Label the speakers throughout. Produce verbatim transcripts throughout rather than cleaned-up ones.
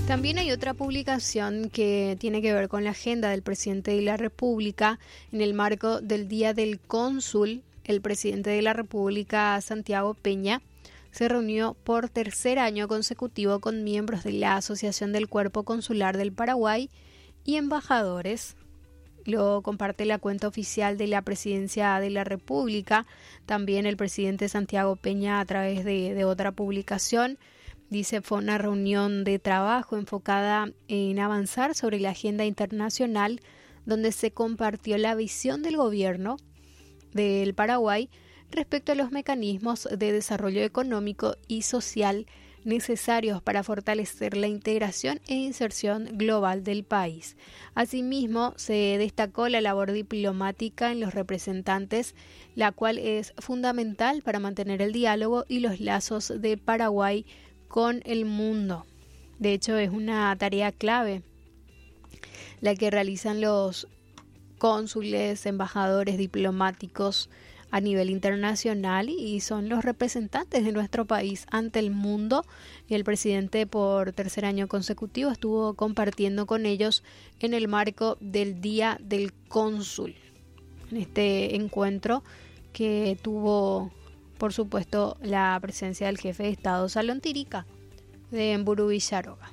Speaker 1: También hay otra publicación que tiene que ver con la agenda del presidente de la República. En el marco del Día del Cónsul, el presidente de la República, Santiago Peña, se reunió por tercer año consecutivo con miembros de la Asociación del Cuerpo Consular del Paraguay y embajadores. Lo comparte la cuenta oficial de la Presidencia de la República. También el presidente Santiago Peña, a través de, de otra publicación, dice: fue una reunión de trabajo enfocada en avanzar sobre la agenda internacional, donde se compartió la visión del gobierno del Paraguay respecto a los mecanismos de desarrollo económico y social necesarios para fortalecer la integración e inserción global del país. Asimismo, se destacó la labor diplomática en los representantes, la cual es fundamental para mantener el diálogo y los lazos de Paraguay con el mundo. De hecho, es una tarea clave la que realizan los cónsules, embajadores, diplomáticos a nivel internacional, y son los representantes de nuestro país ante el mundo, y el presidente por tercer año consecutivo estuvo compartiendo con ellos en el marco del Día del Cónsul, en este encuentro que tuvo, por supuesto, la presencia del jefe de Estado Salón Tirica de Emburu Villaroga.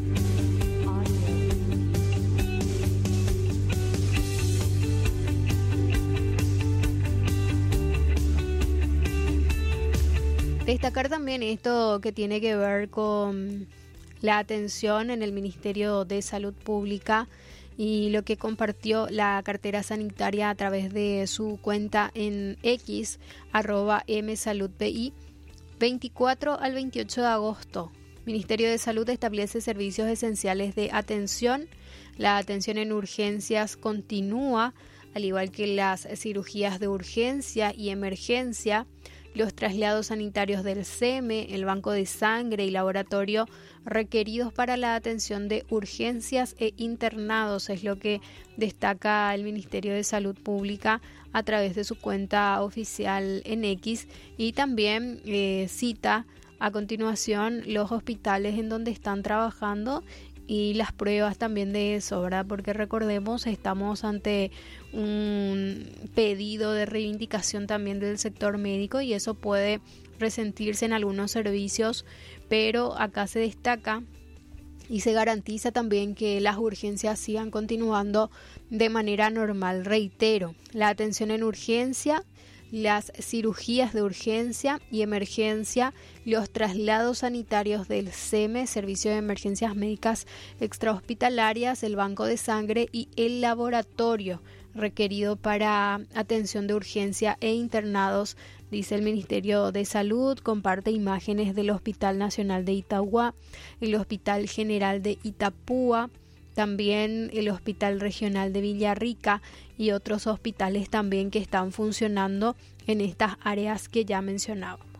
Speaker 1: Destacar también esto que tiene que ver con la atención en el Ministerio de Salud Pública y lo que compartió la cartera sanitaria a través de su cuenta en X, arroba msaludpi, veinticuatro al veintiocho de agosto. Ministerio de Salud establece servicios esenciales de atención. La atención en urgencias continúa, al igual que las cirugías de urgencia y emergencia, los traslados sanitarios del S E M E, el banco de sangre y laboratorio requeridos para la atención de urgencias e internados, es lo que destaca el Ministerio de Salud Pública a través de su cuenta oficial en X, y también eh, cita a continuación los hospitales en donde están trabajando y las pruebas también de eso, ¿verdad? Porque recordemos, estamos ante un pedido de reivindicación también del sector médico, y eso puede resentirse en algunos servicios, pero acá se destaca y se garantiza también que las urgencias sigan continuando de manera normal. Reitero, la atención en urgencia, las cirugías de urgencia y emergencia, los traslados sanitarios del S E M E, Servicio de Emergencias Médicas Extrahospitalarias, el banco de sangre y el laboratorio requerido para atención de urgencia e internados, dice el Ministerio de Salud. Comparte imágenes del Hospital Nacional de Itagua, el Hospital General de Itapúa, también el Hospital Regional de Villarrica y otros hospitales también que están funcionando en estas áreas que ya mencionaba.